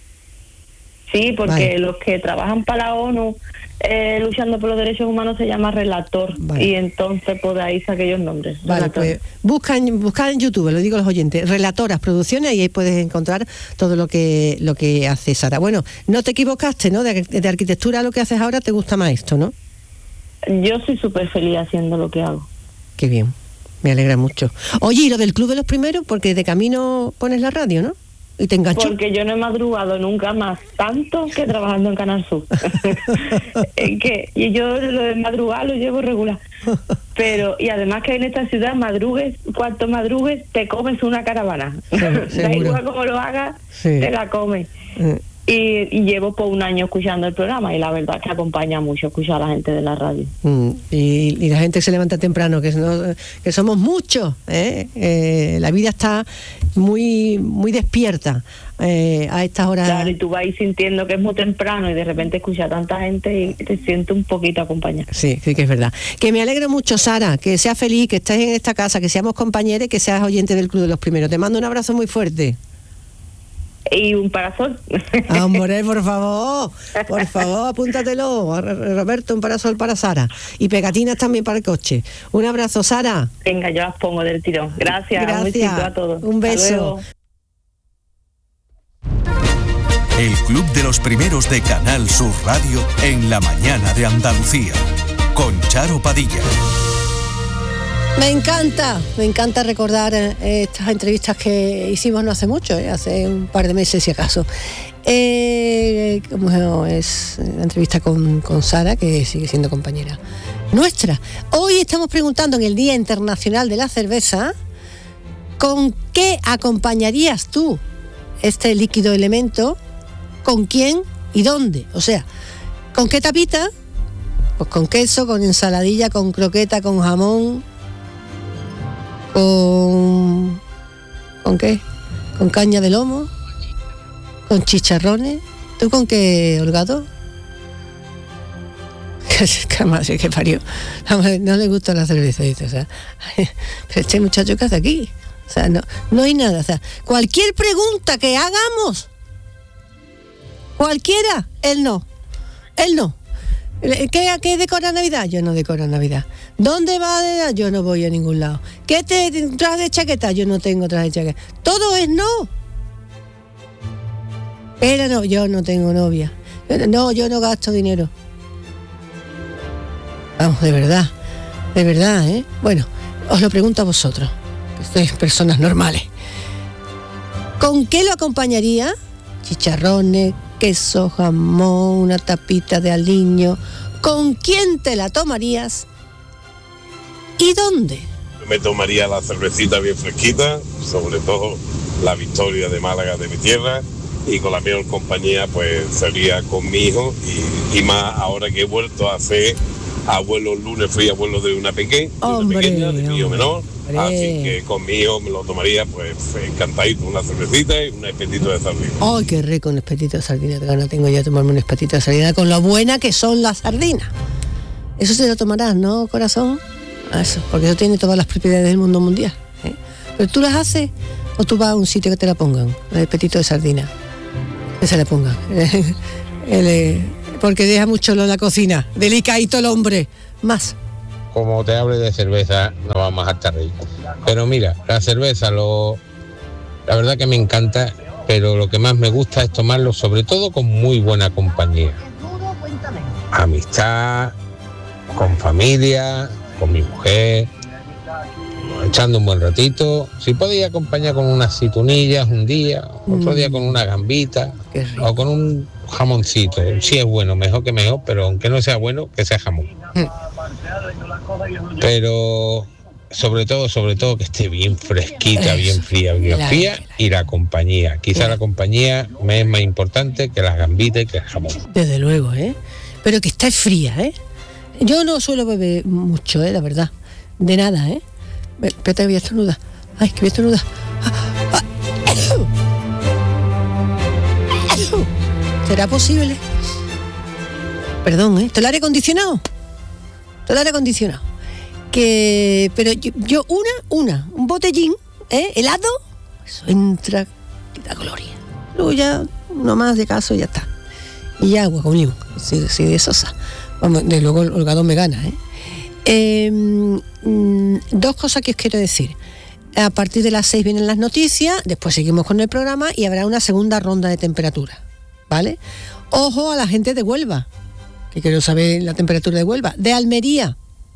Sí, porque Vale. los que trabajan para la ONU eh, luchando por los derechos humanos se llama relator. Vale. Y entonces por ahí saqué yo aquellos nombres. Vale, Relator. pues busca en, busca en YouTube, lo digo a los oyentes, Relatoras Producciones, y ahí puedes encontrar todo lo que lo que hace Sara. Bueno, no te equivocaste, ¿no? De, de arquitectura lo que haces ahora te gusta más esto, ¿no? Yo soy súper feliz haciendo lo que hago. Qué bien, me alegra mucho. Oye, y lo del Club de los Primeros, porque de camino pones la radio, ¿no? Y te enganchó. Porque yo no he madrugado nunca más tanto que trabajando en Canal Sur. Es que y yo lo de madrugar lo llevo regular. Pero, y además que en esta ciudad madrugues, cuanto madrugues, te comes una caravana. Da seguro. igual como lo hagas, Sí. te la comes. Eh, Y, y llevo por un año escuchando el programa y la verdad es que acompaña mucho escuchar a la gente de la radio. mm, y, y la gente se levanta temprano, que, no, que somos muchos, ¿eh? Eh, la vida está muy muy despierta eh, a estas horas. Claro, y tú vas ahí sintiendo que es muy temprano y de repente escuchas a tanta gente y te sientes un poquito acompañada. Sí, sí que es verdad. Que me alegro mucho, Sara, que seas feliz, que estés en esta casa, que seamos compañeros y que seas oyente del Club de los Primeros. Te mando un abrazo muy fuerte. Y un parasol. Ah, hombre, por favor, por favor, apúntatelo, a R- Roberto, un parasol para Sara. Y pegatinas también para el coche. Un abrazo, Sara. Venga, yo las pongo del tirón. Gracias, un besito Gracias. a todos. Un Hasta beso. luego. El Club de los Primeros de Canal Sur Radio en la mañana de Andalucía. Con Charo Padilla. Me encanta, me encanta recordar eh, estas entrevistas que hicimos no hace mucho, eh, hace un par de meses si acaso. Eh, como es la entrevista con, con Sara, que sigue siendo compañera nuestra. Hoy estamos preguntando en el Día Internacional de la Cerveza, ¿con qué acompañarías tú este líquido elemento? ¿Con quién y dónde? O sea, ¿con qué tapita? Pues con queso, con ensaladilla, con croqueta, con jamón, con... ¿con qué? ¿Con caña de lomo? ¿Con chicharrones? ¿Tú con qué, Holgado? Qué madre que parió. No le gusta la cerveza, dice, o sea, pero este muchacho que hace aquí, o sea, no, no hay nada, o sea, cualquier pregunta que hagamos, cualquiera, él no, él no. ¿Qué, qué decora Navidad? Yo no decoro Navidad. ¿Dónde va de edad? Yo no voy a ningún lado. ¿Qué te traes de chaqueta? Yo no tengo traje de chaqueta. Todo es no. Pero no, yo no tengo novia. No, yo no gasto dinero. Vamos, de verdad, de verdad, ¿eh? Bueno, os lo pregunto a vosotros, que sois personas normales. ¿Con qué lo acompañaría? Chicharrones, queso, jamón, una tapita de aliño. ¿Con quién te la tomarías? ¿Y dónde? Me tomaría la cervecita bien fresquita, sobre todo la Victoria de Málaga, de mi tierra, y con la mejor compañía pues sería con mi hijo, y, y más ahora que he vuelto a ser abuelo. El lunes fui abuelo de una pequeña, de una pequeña, de mi hijo menor, así que con mi hijo me lo tomaría pues encantadito, una cervecita y un espetito de sardina. ¡Ay, qué rico un espetito de sardina! Qué gana tengo yo de tomarme un espetito de sardina con lo buena que son las sardinas. Eso se lo tomarás, ¿no, corazón? Eso, porque eso tiene todas las propiedades del mundo mundial, ¿eh? Pero tú las haces o tú vas a un sitio que te la pongan, el espetito de sardina, que se la pongan. el, eh, porque deja mucho lo en la cocina, delicadito el hombre, más. Como te hable de cerveza, no vamos a estar rico. Pero mira, la cerveza, lo, la verdad que me encanta, pero lo que más me gusta es tomarlo sobre todo con muy buena compañía. Amistad, con familia, con mi mujer. echando un buen ratito. Si podéis acompañar con unas aceitunillas un día, otro Mm. día con una gambita Qué rico. o con un jamoncito. Si es bueno, mejor que mejor, pero aunque no sea bueno, que sea jamón. Mm. Pero sobre todo, sobre todo que esté bien fresquita, Eso. bien fría, bien El fría, aire, y la compañía. Quizá Claro. la compañía me es más importante que las gambitas y que el jamón. Desde luego, ¿eh? Pero que está fría, ¿eh? Yo no suelo beber mucho, ¿eh? La verdad. De nada, ¿eh? Ve- Espérate que voy a estornudar. Ay, que voy a estornudar. Ah, ah. ¿Será posible? Perdón, ¿eh? ¿Esto el aire acondicionado? ¿Esto el aire acondicionado? Que... Pero yo, yo una, una, un botellín, ¿eh? Helado, eso entra y da gloria. Luego ya, uno más de caso y ya está. Y agua con limón, sí, sí, de sosa. Vamos, de luego el holgado me gana, ¿eh? Eh, mm, dos cosas que os quiero decir. A partir de las seis vienen las noticias, después seguimos con el programa y habrá una segunda ronda de temperatura, ¿vale? Ojo a la gente de Huelva, que quiero saber la temperatura de Huelva, de Almería,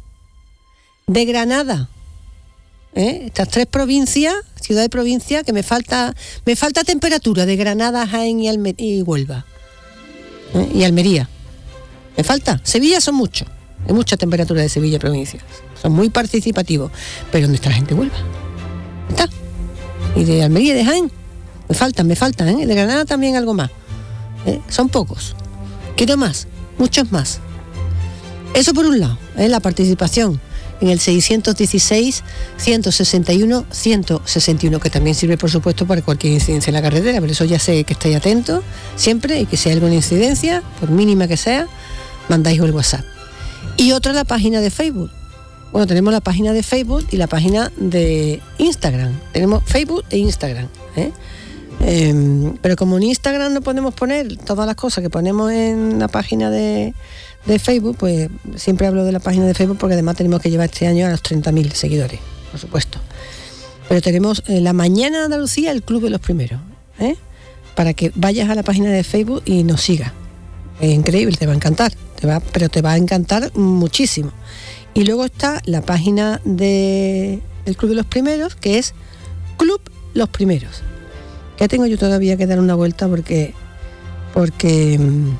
de Granada, ¿eh? Estas tres provincias, ciudad de provincia, que me falta, me falta temperatura de Granada, Jaén y, Alme- y Huelva, ¿eh? Y Almería. Me falta. Sevilla son muchos. Hay mucha temperatura de Sevilla provincia. Son muy participativos. Pero ¿dónde está la gente de Huelva? ¿Está? Y de Almería y de Jaén. Me faltan, me faltan, ¿eh? De Granada también algo más. ¿Eh? Son pocos. Quiero más, muchos más. Eso por un lado, ¿eh? La participación en el seiscientos dieciséis, ciento sesenta y uno, ciento sesenta y uno, que también sirve, por supuesto, para cualquier incidencia en la carretera. Por eso ya sé que estáis atentos siempre, y que si hay alguna incidencia, por mínima que sea, mandáis el WhatsApp. Y otra, la página de Facebook. Bueno, tenemos la página de Facebook y la página de Instagram. Tenemos Facebook e Instagram, ¿eh? Eh, pero como en Instagram no podemos poner todas las cosas que ponemos en la página de, de Facebook, pues siempre hablo de la página de Facebook, porque además tenemos que llevar este año a los treinta mil seguidores, por supuesto. Pero tenemos eh, la Mañana de Andalucía, el Club de los Primeros, ¿eh? Para que vayas a la página de Facebook y nos sigas. Es increíble, te va a encantar, te va, pero te va a encantar muchísimo. Y luego está la página de, del Club de los Primeros, que es Club Los Primeros. Que tengo yo todavía que dar una vuelta porque porque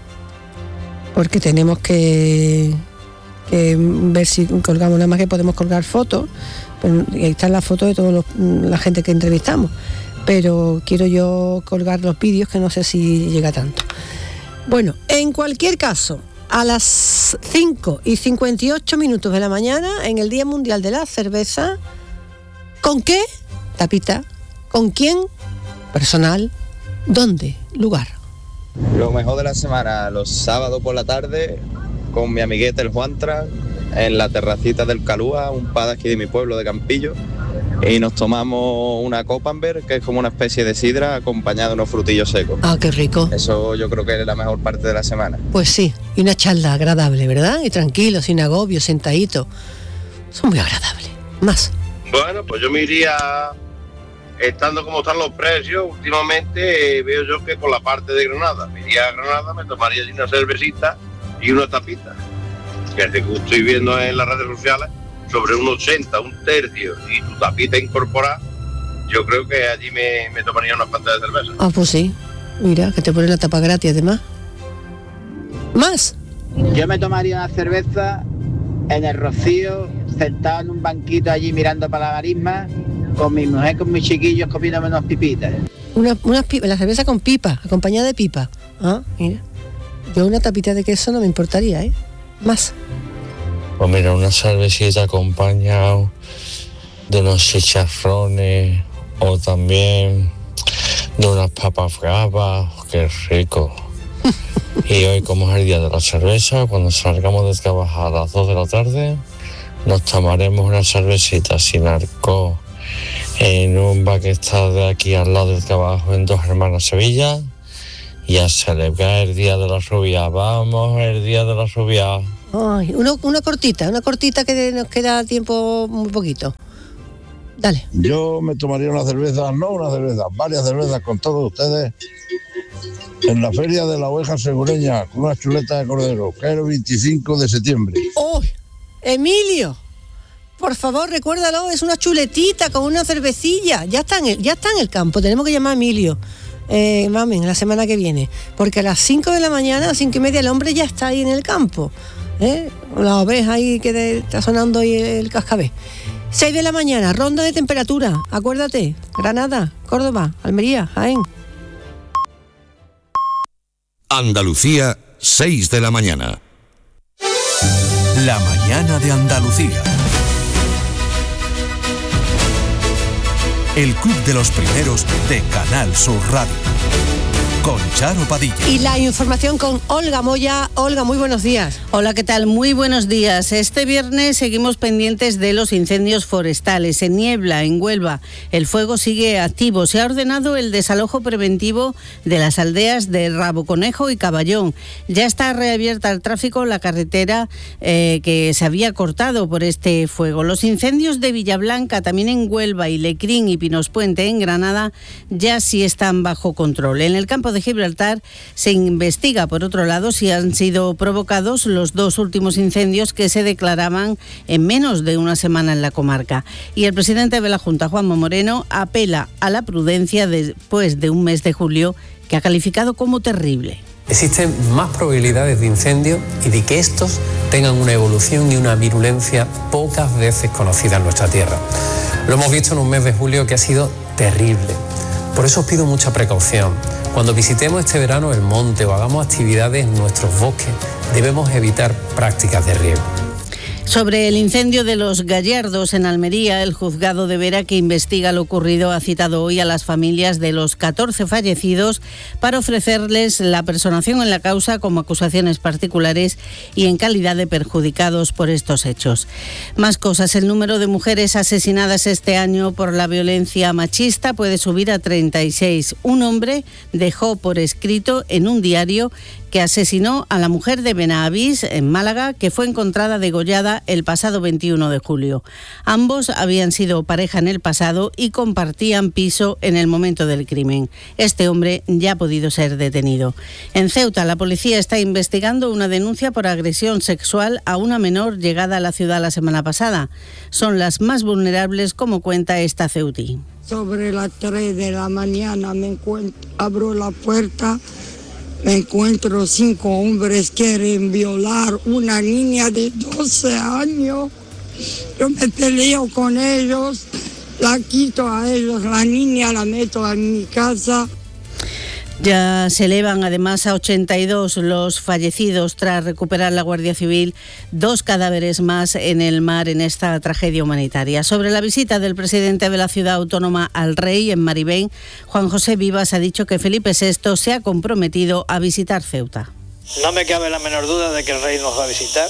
porque tenemos que, que ver si colgamos, nada más que podemos colgar fotos, pero ahí están las fotos de toda la gente que entrevistamos, pero quiero yo colgar los vídeos, que no sé si llega tanto. Bueno, en cualquier caso, a las cinco y cincuenta y ocho minutos de la mañana, en el Día Mundial de la Cerveza, ¿con qué? Tapita. ¿Con quién? Personal. ¿Dónde? Lugar. Lo mejor de la semana, los sábados por la tarde, con mi amiguete el Juantra, en la terracita del Calúa, un pub aquí de mi pueblo de Campillo, y nos tomamos una Koppenberg, que es como una especie de sidra acompañada de unos frutillos secos. Ah, qué rico. Eso yo creo que es la mejor parte de la semana. Pues sí, y una charla agradable, ¿verdad? Y tranquilo, sin agobio, sentadito. Son muy agradables. Más. Bueno, pues yo me iría, estando como están los precios, últimamente eh, veo yo que por la parte de Granada, me iría a Granada, me tomaría una cervecita y una tapita. Que estoy viendo en las redes sociales, sobre un ochenta, un tercio, y tu tapita incorporada, yo creo que allí me, me tomaría unas cuantas de cerveza. Ah, pues sí. Mira, que te ponen la tapa gratis además. Más. Yo me tomaría una cerveza en el Rocío, sentado en un banquito allí mirando para la marisma, con mi mujer, con mis chiquillos comiéndome unas pipitas. Una, unas pipas, la cerveza con pipa, acompañada de pipa. Ah, mira. Yo una tapita de queso no me importaría, ¿eh? Más. Pues mira, una cervecita acompañado de unos chicharrones o también de unas papas bravas, qué rico. Y hoy, como es el día de la cerveza, cuando salgamos de trabajar a las dos de la tarde, nos tomaremos una cervecita sin alcohol en un bar que está de aquí al lado del trabajo en Dos Hermanas Sevilla, y a celebrar el día de la rubia. Vamos, el día de la rubia. Ay, uno, una cortita, una cortita que nos queda tiempo muy poquito. Dale. Yo me tomaría una cerveza, no una cerveza, varias cervezas con todos ustedes en la Feria de la Oveja Segureña, con una chuleta de cordero, que es el veinticinco de septiembre. ¡Oh! ¡Emilio! por favor, recuérdalo, es una chuletita con una cervecilla. Ya está en el, ya está en el campo, tenemos que llamar a Emilio. Eh, mamen, la semana que viene. Porque a las cinco de la mañana, a las cinco y media, el hombre ya está ahí en el campo. ¿Eh? La oveja ahí que de, está sonando ahí el cascabel. seis de la mañana, ronda de temperatura. Acuérdate, Granada, Córdoba, Almería, Jaén. Andalucía, seis de la mañana. La mañana de Andalucía. El club de los primeros de Canal Sur Radio. Con Charo Padilla. Y la información con Olga Moya. Olga, muy buenos días. Hola, ¿qué tal? Muy buenos días. Este viernes seguimos pendientes de los incendios forestales. En Niebla, en Huelva, el fuego sigue activo. Se ha ordenado el desalojo preventivo de las aldeas de Raboconejo y Caballón. Ya está reabierta al tráfico la carretera eh, que se había cortado por este fuego. Los incendios de Villablanca, también en Huelva, y Lecrín y Pinospuente en Granada, ya sí están bajo control. En el campo de Gibraltar se investiga, por otro lado, si han sido provocados los dos últimos incendios que se declaraban en menos de una semana en la comarca. Y el presidente de la Junta, Juanma Moreno, apela a la prudencia después de un mes de julio que ha calificado como terrible. Existen más probabilidades de incendio y de que estos tengan una evolución y una virulencia pocas veces conocida en nuestra tierra. Lo hemos visto en un mes de julio que ha sido terrible. Por eso os pido mucha precaución. Cuando visitemos este verano el monte o hagamos actividades en nuestros bosques, debemos evitar prácticas de riego. Sobre el incendio de los Gallardos en Almería, el juzgado de Vera, que investiga lo ocurrido, ha citado hoy a las familias de los catorce fallecidos para ofrecerles la personación en la causa como acusaciones particulares y en calidad de perjudicados por estos hechos. Más cosas, el número de mujeres asesinadas este año por la violencia machista puede subir a treinta y seis. Un hombre dejó por escrito en un diario que asesinó a la mujer de Benavís, en Málaga, que fue encontrada degollada el pasado veintiuno de julio. Ambos habían sido pareja en el pasado y compartían piso en el momento del crimen. Este hombre ya ha podido ser detenido. En Ceuta, la policía está investigando una denuncia por agresión sexual a una menor llegada a la ciudad la semana pasada. Son las más vulnerables, como cuenta esta ceutí. Sobre las tres de la mañana me encuentro, abro la puerta. Me encuentro cinco hombres que quieren violar una niña de doce años. Yo me peleo con ellos, la quito a ellos, la niña la meto en mi casa. Ya se elevan además a ochenta y dos los fallecidos tras recuperar la Guardia Civil dos cadáveres más en el mar en esta tragedia humanitaria. Sobre la visita del presidente de la ciudad autónoma al rey en Maribén, Juan José Vivas ha dicho que Felipe sexto se ha comprometido a visitar Ceuta. No me cabe la menor duda de que el rey nos va a visitar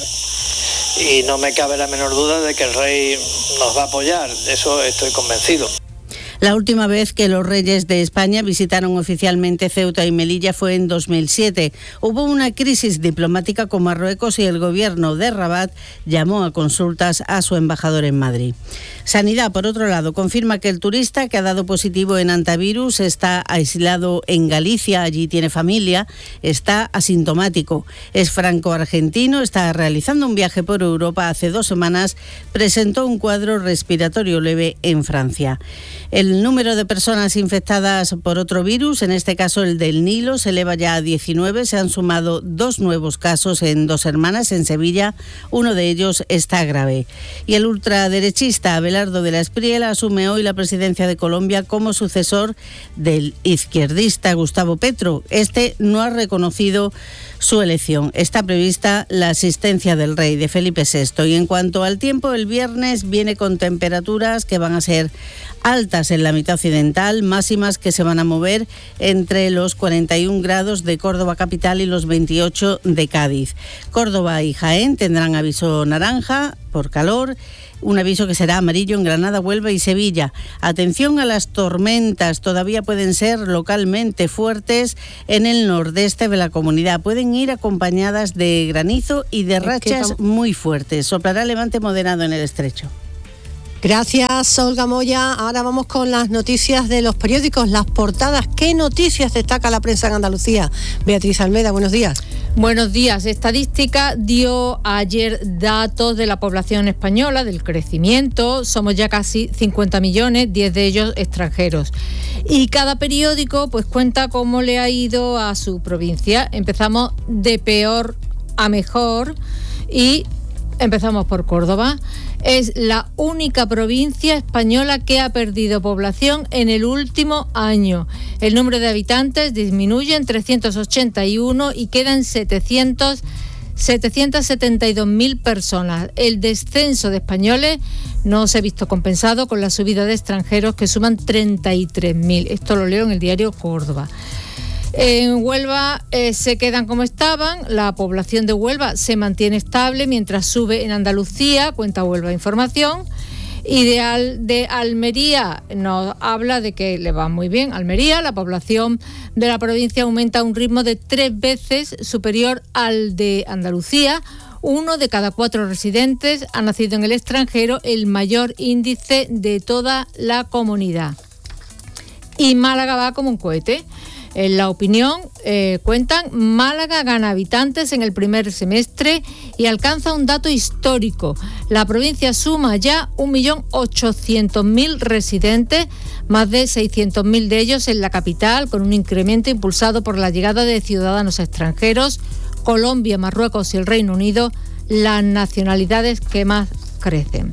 y no me cabe la menor duda de que el rey nos va a apoyar, de eso estoy convencido. La última vez que los reyes de España visitaron oficialmente Ceuta y Melilla fue en dos mil siete. Hubo una crisis diplomática con Marruecos y el gobierno de Rabat llamó a consultas a su embajador en Madrid. Sanidad, por otro lado, confirma que el turista que ha dado positivo en antivirus está aislado en Galicia, allí tiene familia, está asintomático. Es franco-argentino, está realizando un viaje por Europa hace dos semanas, presentó un cuadro respiratorio leve en Francia. El número de personas infectadas por otro virus, en este caso el del Nilo, se eleva ya a diecinueve. Se han sumado dos nuevos casos en Dos Hermanas, en Sevilla. Uno de ellos está grave. Y el ultraderechista Abelardo de la Espriella asume hoy la presidencia de Colombia como sucesor del izquierdista Gustavo Petro. Este no ha reconocido su elección. Está prevista la asistencia del rey, de Felipe sexto. Y en cuanto al tiempo, el viernes viene con temperaturas que van a ser altas en la mitad occidental, máximas que se van a mover entre los cuarenta y un grados de Córdoba capital y los veintiocho de Cádiz. Córdoba y Jaén tendrán aviso naranja por calor, un aviso que será amarillo en Granada, Huelva y Sevilla. Atención a las tormentas, todavía pueden ser localmente fuertes en el nordeste de la comunidad. Pueden ir acompañadas de granizo y de rachas es que muy fuertes. Soplará levante moderado en el estrecho. Gracias, Olga Moya. Ahora vamos con las noticias de los periódicos, las portadas. ¿Qué noticias destaca la prensa en Andalucía? Beatriz Almeda, buenos días. Buenos días. Estadística dio ayer datos de la población española, del crecimiento. Somos ya casi cincuenta millones, diez de ellos extranjeros. Y cada periódico pues cuenta cómo le ha ido a su provincia. Empezamos de peor a mejor y empezamos por Córdoba. Es la única provincia española que ha perdido población en el último año. El número de habitantes disminuye en trescientos ochenta y uno y quedan setecientas setenta y dos mil personas. El descenso de españoles no se ha visto compensado con la subida de extranjeros, que suman treinta y tres mil. Esto lo leo en el diario Córdoba. En Huelva eh, se quedan como estaban, la población de Huelva se mantiene estable mientras sube en Andalucía, cuenta Huelva Información. Ideal de Almería nos habla de que le va muy bien Almería, la población de la provincia aumenta a un ritmo de tres veces superior al de Andalucía. Uno de cada cuatro residentes ha nacido en el extranjero, el mayor índice de toda la comunidad. Y Málaga va como un cohete. En La Opinión eh, cuentan, Málaga gana habitantes en el primer semestre y alcanza un dato histórico. La provincia suma ya un millón ochocientos mil residentes, más de seiscientos mil de ellos en la capital, con un incremento impulsado por la llegada de ciudadanos extranjeros. Colombia, Marruecos y el Reino Unido, las nacionalidades que más crecen.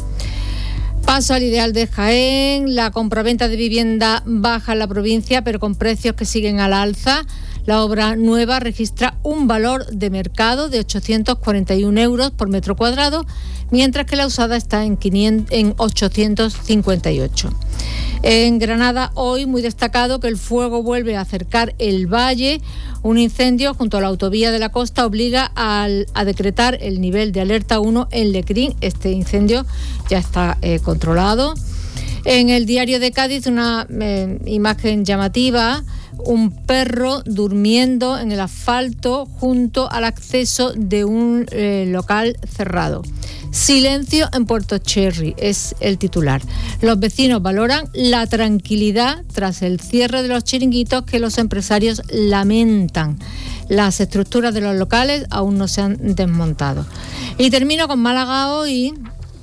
Paso al Ideal de Jaén. La compraventa de vivienda baja en la provincia, pero con precios que siguen al alza. La obra nueva registra un valor de mercado de ochocientos cuarenta y un euros por metro cuadrado, mientras que la usada está en, quinientos, en ochocientos cincuenta y ocho. En Granada, hoy muy destacado que el fuego vuelve a acercar el valle. Un incendio junto a la autovía de la costa obliga al, a decretar el nivel de alerta uno en Lecrín. Este incendio ya está eh, controlado. En el diario de Cádiz, una eh, imagen llamativa. Un perro durmiendo en el asfalto junto al acceso de un eh, local cerrado. Silencio en Puerto Cherry es el titular. Los vecinos valoran la tranquilidad tras el cierre de los chiringuitos que los empresarios lamentan. Las estructuras de los locales aún no se han desmontado. Y termino con Málaga hoy.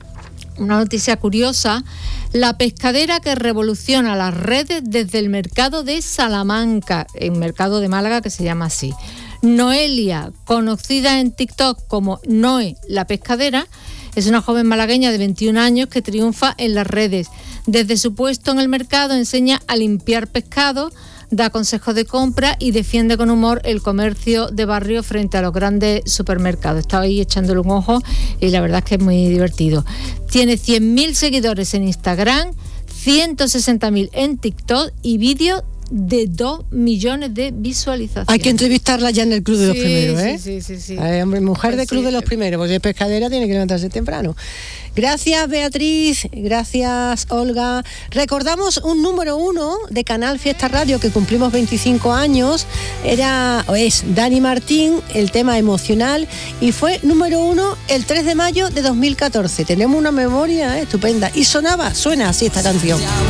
Una noticia curiosa. La pescadera que revoluciona las redes desde el mercado de Salamanca, el mercado de Málaga que se llama así. Noelia, conocida en TikTok como Noe la pescadera, es una joven malagueña de veintiún años que triunfa en las redes. Desde su puesto en el mercado enseña a limpiar pescado, da consejos de compra y defiende con humor el comercio de barrio frente a los grandes supermercados. Estaba ahí echándole un ojo y la verdad es que es muy divertido. Tiene cien mil seguidores en Instagram, ciento sesenta mil en TikTok y vídeos de dos millones de visualizaciones. Hay que entrevistarla ya en el Club de los Sí, Primeros, ¿eh? sí, sí, sí, sí. Ay, hombre, mujer Pues del Club sí. de los Primeros, porque es pescadera, tiene que levantarse temprano. Gracias, Beatriz. Gracias, Olga. Recordamos un número uno de Canal Fiesta Radio que cumplimos veinticinco años. Era, o es, Dani Martín, el tema emocional, y fue número uno el tres de mayo de dos mil catorce. Tenemos una memoria eh, estupenda. Y sonaba, suena así esta canción.